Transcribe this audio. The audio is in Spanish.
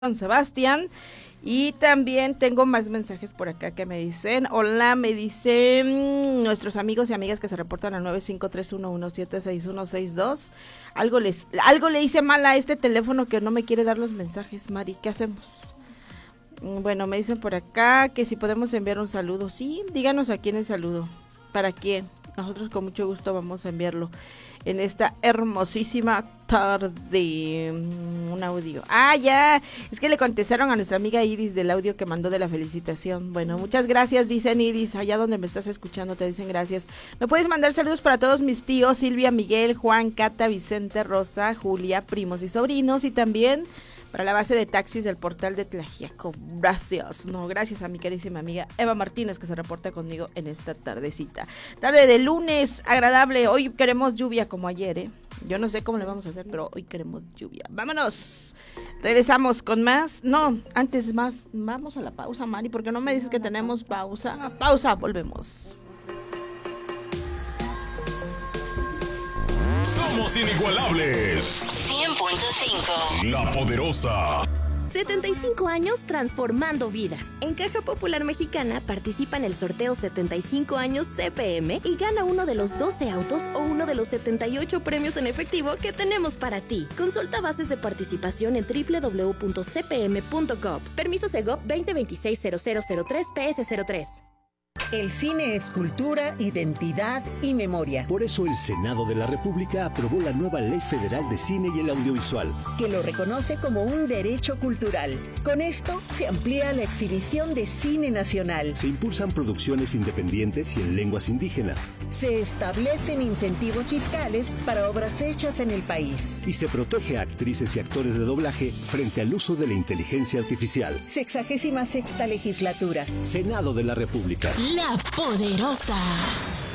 San Sebastián. Y también tengo más mensajes por acá que me dicen, hola, me dicen nuestros amigos y amigas que se reportan al 95311766162. Algo le hice mal a este teléfono que no me quiere dar los mensajes, Mari, ¿qué hacemos? Bueno, me dicen por acá que si podemos enviar un saludo. Sí, díganos a quién el saludo, para quién. Nosotros con mucho gusto vamos a enviarlo en esta hermosísima tarde. Un audio. Ah, ya, es que le contestaron a nuestra amiga Iris del audio que mandó de la felicitación. Bueno, muchas gracias, dicen Iris, allá donde me estás escuchando te dicen gracias. Me puedes mandar saludos para todos mis tíos, Silvia, Miguel, Juan, Cata, Vicente, Rosa, Julia, primos y sobrinos, y también para la base de taxis del portal de Tlaxiaco. Gracias. No, gracias a mi carísima amiga Eva Martínez que se reporta conmigo en esta tardecita. Tarde de lunes, agradable. Hoy queremos lluvia como ayer, ¿eh? Yo no sé cómo le vamos a hacer, pero hoy queremos lluvia. Vámonos. Regresamos con más. No, antes más. Vamos a la pausa, Mari, porque no me dices que tenemos pausa. Pausa, volvemos. Somos inigualables. 100.5. La Poderosa. 75 años transformando vidas. En Caja Popular Mexicana participa en el sorteo 75 años CPM y gana uno de los 12 autos o uno de los 78 premios en efectivo que tenemos para ti. Consulta bases de participación en www.cpm.gov. Permiso Segov 2026-0003-PS03. El cine es cultura, identidad y memoria. Por eso el Senado de la República aprobó la nueva Ley Federal de Cine y el Audiovisual, que lo reconoce como un derecho cultural. Con esto se amplía la exhibición de cine nacional. se impulsan producciones independientes y en lenguas indígenas, Se establecen incentivos fiscales para obras hechas en el país. y se protege a actrices y actores de doblaje frente al uso de la inteligencia artificial. 66ª legislatura. Senado de la República. La Poderosa.